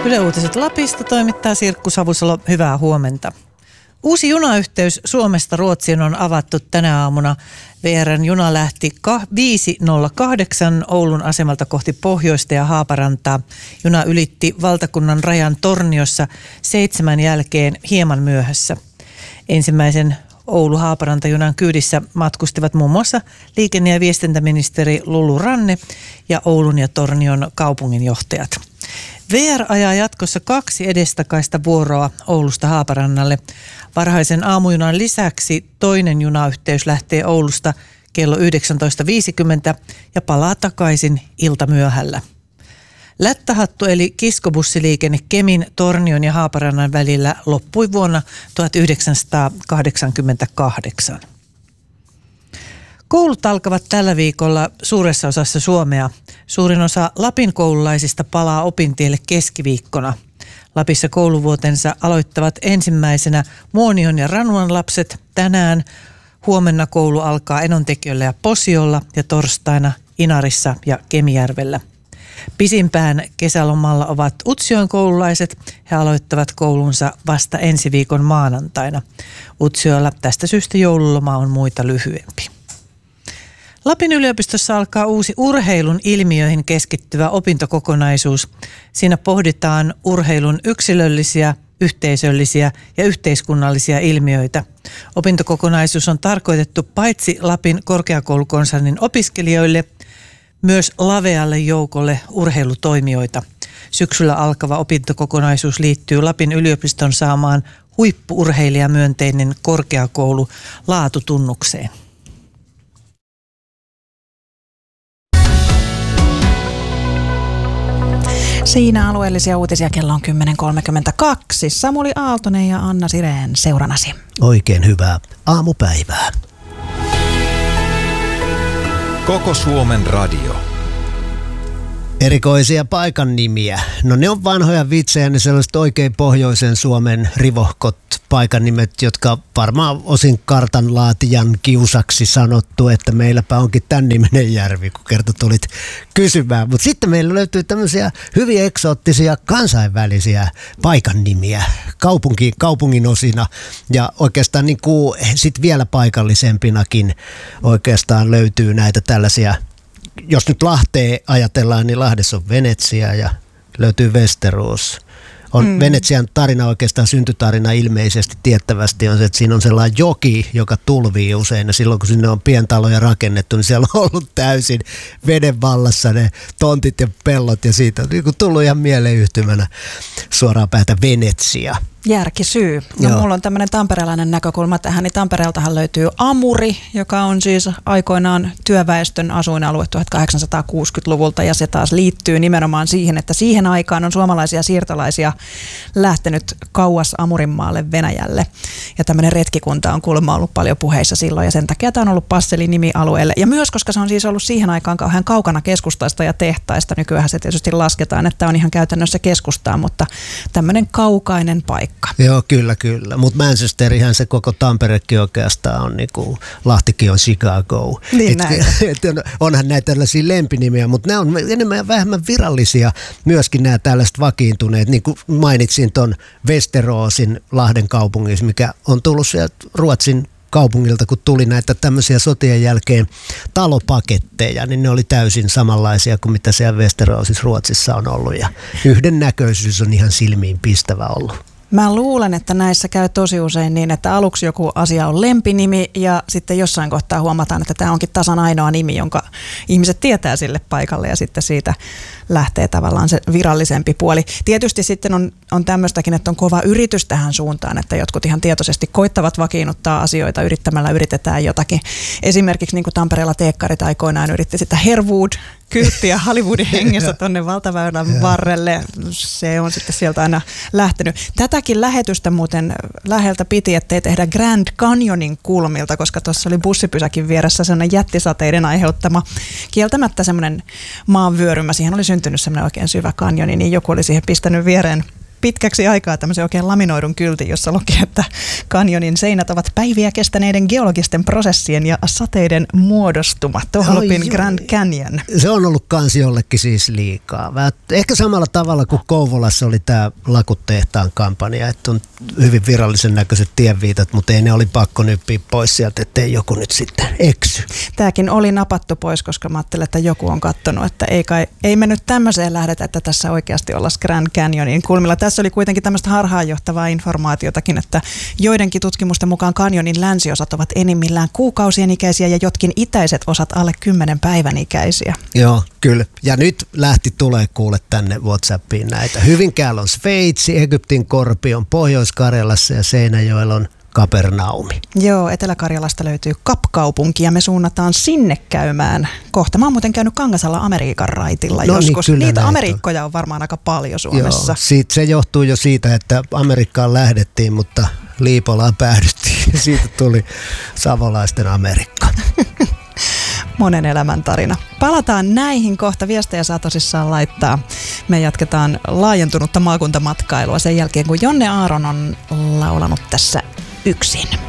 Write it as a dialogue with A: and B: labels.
A: Yle Uutiset Lapista toimittaa Sirkku Savusalo. Hyvää huomenta. Uusi junayhteys Suomesta Ruotsiin on avattu tänä aamuna. VR:n juna lähti 5.08 Oulun asemalta kohti pohjoista ja Haaparantaa. Juna ylitti valtakunnan rajan Torniossa 7 jälkeen hieman myöhässä. Ensimmäisen Oulu-Haaparanta-junan kyydissä matkustivat muun muassa liikenne- ja viestintäministeri Lulu Ranne ja Oulun ja Tornion kaupunginjohtajat. VR ajaa jatkossa 2 edestakaista vuoroa Oulusta Haaparannalle. Varhaisen aamujunan lisäksi toinen junayhteys lähtee Oulusta kello 19.50 ja palaa takaisin iltamyöhällä. Lättähattu eli kiskobussiliikenne Kemin, Tornion ja Haaparannan välillä loppui vuonna 1988. Koulut alkavat tällä viikolla suuressa osassa Suomea. Suurin osa Lapin koululaisista palaa opintielle keskiviikkona. Lapissa kouluvuotensa aloittavat ensimmäisenä Muonion ja Ranuan lapset tänään. Huomenna koulu alkaa Enontekiöllä ja Posiolla ja torstaina Inarissa ja Kemijärvellä. Pisimpään kesälomalla ovat Utsjoen koululaiset. He aloittavat koulunsa vasta ensi viikon maanantaina. Utsjoella tästä syystä joululoma on muita lyhyempi. Lapin yliopistossa alkaa uusi urheilun ilmiöihin keskittyvä opintokokonaisuus. Siinä pohditaan urheilun yksilöllisiä, yhteisöllisiä ja yhteiskunnallisia ilmiöitä. Opintokokonaisuus on tarkoitettu paitsi Lapin korkeakoulukonsernin opiskelijoille, myös lavealle joukolle urheilutoimijoita. Syksyllä alkava opintokokonaisuus liittyy Lapin yliopiston saamaan huippu-urheilijamyönteinen korkeakoulu laatutunnukseen.
B: Siinä alueellisia uutisia kello on 10.32. Samuli Aaltonen ja Anna Sireen seuranasi.
C: Oikein hyvää aamupäivää.
D: Koko Suomen radio.
C: Erikoisia paikan nimiä. No ne on vanhoja vitsejä, ne sellaiset oikein pohjoisen Suomen rivohkot paikannimet, jotka varmaan osin kartanlaatijan kiusaksi sanottu, että meilläpä onkin tämän niminen järvi, kun kerta tulit kysymään. Mutta sitten meillä löytyy tämmöisiä hyvin eksoottisia kansainvälisiä paikan nimiä kaupungin osina ja oikeastaan niin kuin sit vielä paikallisempinakin oikeastaan löytyy näitä tällaisia. Jos nyt Lahteen ajatellaan, niin Lahdessa on Venetsia ja löytyy Västerås. Venetsian tarina, oikeastaan syntytarina ilmeisesti tiettävästi on se, että siinä on sellainen joki, joka tulvii usein. Ja silloin kun sinne on pientaloja rakennettu, niin siellä on ollut täysin veden vallassa ne tontit ja pellot. Ja siitä on niin tullut ihan mieleyhtymänä suoraan päätä Venetsia.
B: Järkisyy. No, mulla on tämmöinen tamperelainen näkökulma tähän, niin Tampereeltahan löytyy Amuri, joka on siis aikoinaan työväestön asuinalue 1860-luvulta, ja se taas liittyy nimenomaan siihen, että siihen aikaan on suomalaisia siirtolaisia lähtenyt kauas Amurinmaalle Venäjälle. Ja tämmöinen retkikunta on kuulemma ollut paljon puheissa silloin, ja sen takia tämä on ollut passeli-nimi alueelle. Ja myös, koska se on siis ollut siihen aikaan kauhean kaukana keskustasta ja tehtaista, nykyään se tietysti lasketaan, että on ihan käytännössä keskustaa, mutta tämmöinen kaukainen paikka.
C: Joo, kyllä. Mutta Manchesterihän se koko Tamperekin oikeastaan on, niin kuin Lahtikin on Chicago.
B: Niin
C: onhan näitä tällaisia lempinimiä, mutta nämä on enemmän ja vähemmän virallisia myöskin nämä tällaiset vakiintuneet. Niin kuin mainitsin tuon Västeråsin Lahden kaupungissa, mikä on tullut sieltä Ruotsin kaupungilta, kun tuli näitä tämmöisiä sotien jälkeen talopaketteja, niin ne oli täysin samanlaisia kuin mitä siellä Västeråsissa Ruotsissa on ollut. Ja yhdennäköisyys on ihan silmiin pistävä ollut.
B: Mä luulen, että näissä käy tosi usein niin, että aluksi joku asia on lempinimi ja sitten jossain kohtaa huomataan, että tämä onkin tasan ainoa nimi, jonka ihmiset tietää sille paikalle, ja sitten siitä lähtee tavallaan se virallisempi puoli. Tietysti sitten on tämmöistäkin, että on kova yritys tähän suuntaan, että jotkut ihan tietoisesti koittavat vakiinnuttaa asioita yrittämällä, yritetään jotakin. Esimerkiksi niin kuin Tampereella teekkarit aikoinaan yritti sitä Harewood-kylttiä Hollywoodin hengessä tuonne valtaväylän varrelle. Se on sitten sieltä aina lähtenyt. Tätäkin lähetystä muuten läheltä piti, ettei tehdä Grand Canyonin kulmilta, koska tuossa oli bussipysäkin vieressä sellainen jättisateiden aiheuttama kieltämättä semmoinen maanvyörymä. Siihen oli syntynyt semmoinen oikein syvä kanjoni, niin joku oli siihen pistänyt viereen pitkäksi aikaa tämmöisen oikein laminoidun kyltin, jossa luki, että kanjonin seinät ovat päiviä kestäneiden geologisten prosessien ja sateiden muodostuma. Tohlopin Grand Canyon.
C: Se on ollut kans jollekin siis liikaa. Ehkä samalla tavalla kuin Kouvolassa oli tämä Lakutehtaan kampanja, että on hyvin virallisen näköiset tienviitat, mutta ei ne oli pakko nyppiä pois sieltä, ettei joku nyt sitten eksy.
B: Tämäkin oli napattu pois, koska mä ajattelin, että joku on katsonut, että ei me nyt tämmöiseen lähdetä, että tässä oikeasti ollaan Grand Canyonin kulmilla. Tässä oli kuitenkin tämmöistä harhaanjohtavaa informaatiotakin, että joidenkin tutkimusten mukaan kanjonin länsiosat ovat enimmillään kuukausien ikäisiä ja jotkin itäiset osat alle 10 päivän ikäisiä.
C: Joo, kyllä. Ja nyt tulee kuule tänne WhatsAppiin näitä. Hyvinkäällä on Sveitsi, Egyptin Korpion, Pohjois-Karjalassa ja Seinäjoella on Kapernaumi.
B: Joo, Etelä-Karjalasta löytyy Kapkaupunki ja me suunnataan sinne käymään. Kohta mä oon muuten käynyt Kangasalla Amerikan raitilla joskus.
C: Niin,
B: niitä Amerikkoja on varmaan aika paljon Suomessa.
C: Joo, se johtuu jo siitä, että Amerikkaan lähdettiin, mutta Liipolaan päädyttiin. Siitä tuli savolaisten Amerikka.
B: Monen elämän tarina. Palataan näihin kohta. Viestejä saa tosissaan laittaa. Me jatketaan laajentunutta maakuntamatkailua sen jälkeen, kun Jonne Aaron on laulanut tässä yksin.